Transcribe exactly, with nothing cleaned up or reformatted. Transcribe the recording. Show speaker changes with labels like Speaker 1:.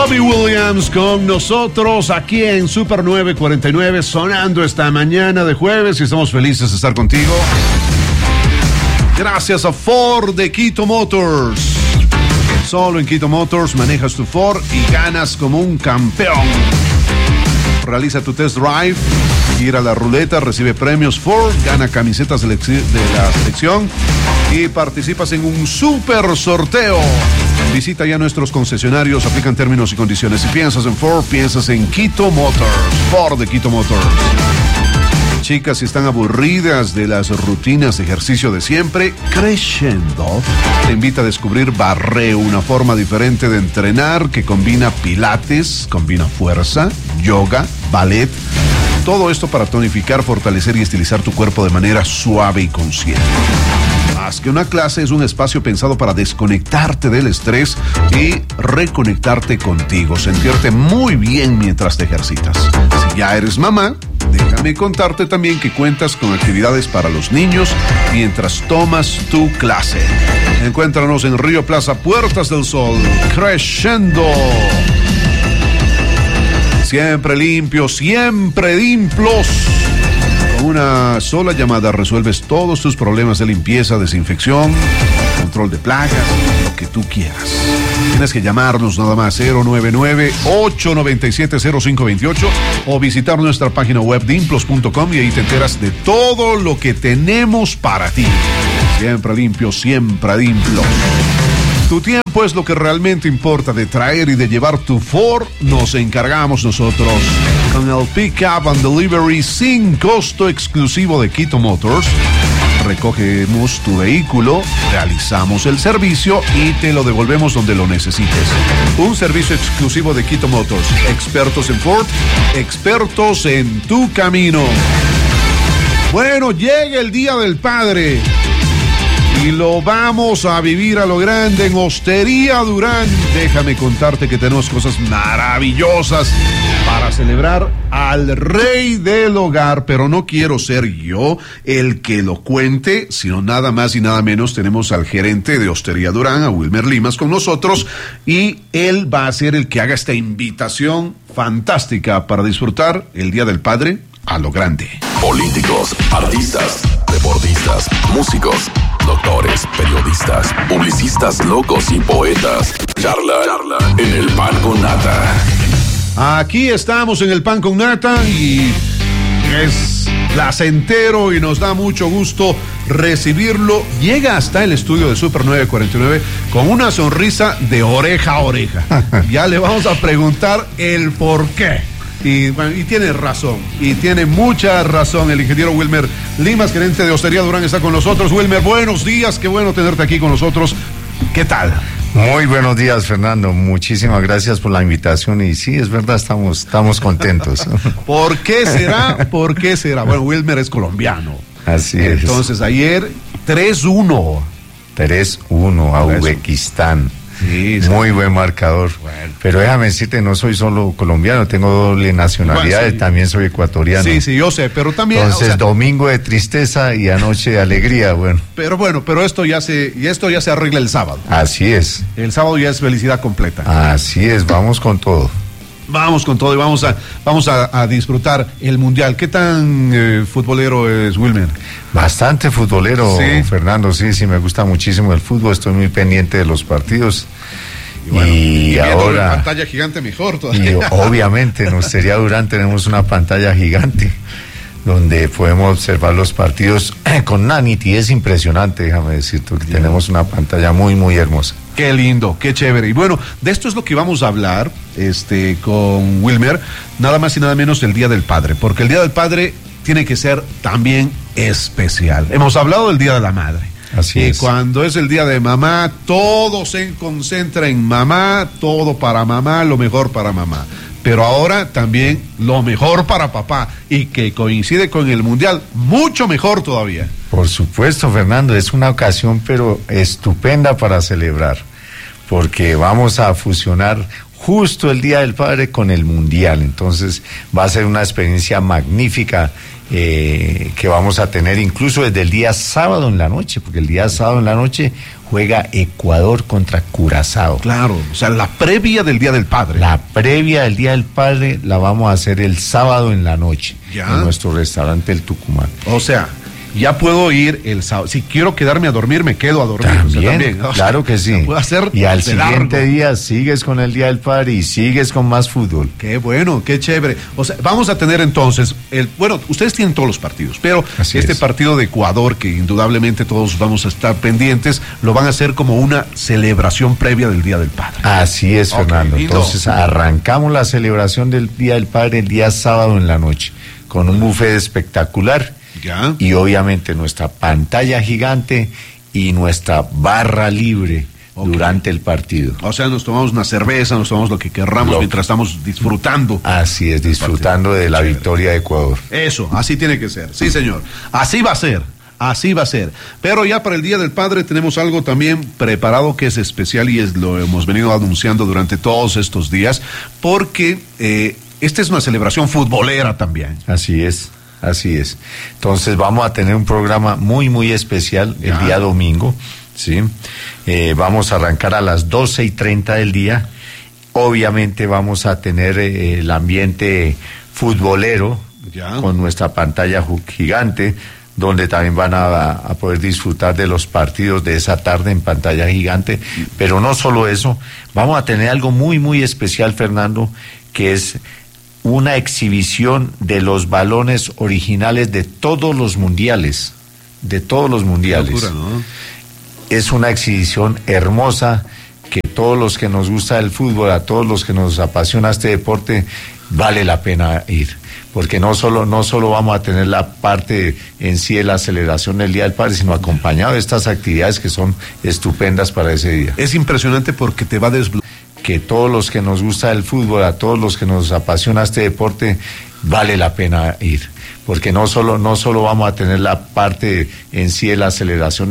Speaker 1: Robbie Williams con nosotros aquí en Super nueve cuarenta y nueve, sonando esta mañana de jueves, y estamos felices de estar contigo. Gracias a Ford de Quito Motors. Solo en Quito Motors manejas tu Ford y ganas como un campeón. Realiza tu test drive, gira la ruleta, recibe premios Ford, gana camisetas de la selección y participas en un super sorteo. Visita ya nuestros concesionarios, aplican términos y condiciones. Si piensas en Ford, piensas en Quito Motors. Ford de Quito Motors. Chicas, si están aburridas de las rutinas de ejercicio de siempre, Crescendo te invita a descubrir Barreo, una forma diferente de entrenar que combina pilates, combina fuerza, yoga, ballet. Todo esto para tonificar, fortalecer y estilizar tu cuerpo de manera suave y consciente. Más que una clase, es un espacio pensado para desconectarte del estrés y reconectarte contigo, sentirte muy bien mientras te ejercitas. Si ya eres mamá, déjame contarte también que cuentas con actividades para los niños mientras tomas tu clase. Encuéntranos en Río Plaza, Puertas del Sol. Crescendo. Siempre limpio, siempre limplos. Con una sola llamada resuelves todos tus problemas de limpieza, desinfección, control de plagas, lo que tú quieras. Tienes que llamarnos nada más cero nueve nueve, ocho nueve siete, cero cinco dos ocho o visitar nuestra página web dimplos punto com y ahí te enteras de todo lo que tenemos para ti. Siempre limpio, siempre limpio. Tu tiempo es lo que realmente importa. De traer y de llevar tu Ford nos encargamos nosotros. Con el Pick-up and Delivery sin costo exclusivo de Quito Motors, recogemos tu vehículo, realizamos el servicio y te lo devolvemos donde lo necesites. Un servicio exclusivo de Quito Motors. Expertos en Ford, expertos en tu camino. Bueno, llega el Día del Padre y lo vamos a vivir a lo grande en Hostería Durán. Déjame contarte que tenemos cosas maravillosas para celebrar al rey del hogar, pero no quiero ser yo el que lo cuente, sino nada más y nada menos tenemos al gerente de Hostería Durán, a Wilmer Limas, con nosotros, y él va a ser el que haga esta invitación fantástica para disfrutar el Día del Padre a lo grande.
Speaker 2: Políticos, artistas, deportistas, músicos, doctores, periodistas, publicistas, locos y poetas. Charla, charla en el Pan con Nata.
Speaker 1: Aquí estamos en el Pan con Nata y es placentero y nos da mucho gusto recibirlo. Llega hasta el estudio de Super nueve cuarenta y nueve con una sonrisa de oreja a oreja. Ya le vamos a preguntar el por qué. Y, bueno, y tiene razón, y tiene mucha razón el ingeniero Wilmer Limas, gerente de Hostería Durán, está con nosotros. Wilmer, buenos días, qué bueno tenerte aquí con nosotros. ¿Qué tal?
Speaker 3: Muy buenos días, Fernando, muchísimas gracias por la invitación y sí, es verdad, estamos, estamos contentos.
Speaker 1: ¿Por qué será? ¿Por qué será? Bueno, Wilmer es colombiano.
Speaker 3: Así es.
Speaker 1: Entonces, ayer tres uno.
Speaker 3: tres uno a Uzbekistán.
Speaker 1: Sí, sí.
Speaker 3: Muy buen marcador. Bueno. Pero déjame decirte, no soy solo colombiano, tengo doble nacionalidad, bueno, sí. También soy ecuatoriano.
Speaker 1: Sí, sí, yo sé, pero también...
Speaker 3: Entonces, o sea, domingo de tristeza y anoche de alegría, bueno.
Speaker 1: Pero bueno, pero esto ya se, y esto ya se arregla el sábado.
Speaker 3: Así es.
Speaker 1: El sábado ya es felicidad completa.
Speaker 3: Así es, vamos con todo.
Speaker 1: Vamos con todo y vamos a vamos a, a disfrutar el Mundial. ¿Qué tan eh, futbolero es Wilmer?
Speaker 3: Bastante futbolero,
Speaker 1: ¿Sí?
Speaker 3: Fernando, sí, sí, me gusta muchísimo el fútbol, estoy muy pendiente de los partidos.
Speaker 1: Y, bueno,
Speaker 3: y, y ahora...
Speaker 1: en pantalla gigante mejor todavía.
Speaker 3: Y obviamente en Hostería Durán tenemos una pantalla gigante donde podemos observar los partidos con una nitidez impresionante, déjame decirte, que tenemos una pantalla muy, muy hermosa.
Speaker 1: Qué lindo, qué chévere. Y bueno, de esto es lo que vamos a hablar este, con Wilmer, nada más y nada menos el Día del Padre, porque el Día del Padre tiene que ser también especial. Hemos hablado del Día de la Madre.
Speaker 3: Así
Speaker 1: y
Speaker 3: es.
Speaker 1: Cuando es el día de mamá, todo se concentra en mamá, todo para mamá, lo mejor para mamá. Pero ahora también lo mejor para papá, y que coincide con el Mundial, mucho mejor todavía.
Speaker 3: Por supuesto, Fernando, es una ocasión pero estupenda para celebrar, porque vamos a fusionar justo el Día del Padre con el Mundial, entonces va a ser una experiencia magnífica eh, que vamos a tener incluso desde el día sábado en la noche, porque el día sábado en la noche juega Ecuador contra Curazao.
Speaker 1: Claro, o sea, la previa del Día del Padre.
Speaker 3: La previa del Día del Padre la vamos a hacer el sábado en la noche,
Speaker 1: ¿ya?
Speaker 3: En nuestro restaurante El Tucumán.
Speaker 1: O sea, ya puedo ir el sábado. Si quiero quedarme a dormir, me quedo a dormir.
Speaker 3: También,
Speaker 1: o sea, también. O sea,
Speaker 3: claro que sí.
Speaker 1: Puedo hacer
Speaker 3: y al
Speaker 1: de
Speaker 3: siguiente
Speaker 1: largo.
Speaker 3: día sigues con el Día del Padre y sigues con más fútbol.
Speaker 1: Qué bueno, qué chévere. O sea, vamos a tener entonces, el, bueno, ustedes tienen todos los partidos, pero
Speaker 3: Así
Speaker 1: este
Speaker 3: es.
Speaker 1: partido de Ecuador, que indudablemente todos vamos a estar pendientes, lo van a hacer como una celebración previa del Día del Padre.
Speaker 3: Así es,
Speaker 1: Ok,
Speaker 3: Fernando.
Speaker 1: lindo.
Speaker 3: Entonces arrancamos la celebración del Día del Padre el día sábado en la noche, con un buffet espectacular.
Speaker 1: ¿Ya?
Speaker 3: Y obviamente nuestra pantalla gigante y nuestra barra libre
Speaker 1: Ok.
Speaker 3: durante el partido.
Speaker 1: O sea, nos tomamos una cerveza, nos tomamos lo que querramos
Speaker 3: Lo-
Speaker 1: mientras estamos disfrutando.
Speaker 3: Así es, disfrutando de la
Speaker 1: Chévere.
Speaker 3: victoria de Ecuador.
Speaker 1: Eso, así tiene que ser. Sí, señor. Así va a ser. Así va a ser. Pero ya para el Día del Padre tenemos algo también preparado que es especial y es, lo hemos venido anunciando durante todos estos días, porque eh, esta es una celebración futbolera también.
Speaker 3: Así es, así es. Entonces vamos a tener un programa muy, muy especial
Speaker 1: Ya.
Speaker 3: el día domingo, ¿sí? Eh, vamos a arrancar a las doce y treinta del día. Obviamente vamos a tener eh, el ambiente futbolero
Speaker 1: Ya.
Speaker 3: con nuestra pantalla ju- gigante, donde también van a, a poder disfrutar de los partidos de esa tarde en pantalla gigante. Pero no solo eso, vamos a tener algo muy, muy especial, Fernando, que es una exhibición de los balones originales de todos los mundiales, de todos los mundiales.
Speaker 1: Qué locura, ¿no?
Speaker 3: Es una exhibición hermosa que todos los que nos gusta el fútbol, a todos los que nos apasiona este deporte, vale la pena ir. Porque no solo, no solo vamos a tener la parte en sí de la celebración del Día del Padre, sino acompañado de estas actividades que son estupendas para ese día.
Speaker 1: Es impresionante porque te va a desbloquear.
Speaker 3: Que todos los que nos gusta el fútbol, a todos los que nos apasiona este deporte, vale la pena ir. Porque no solo, no solo vamos a tener la parte en sí de la celebración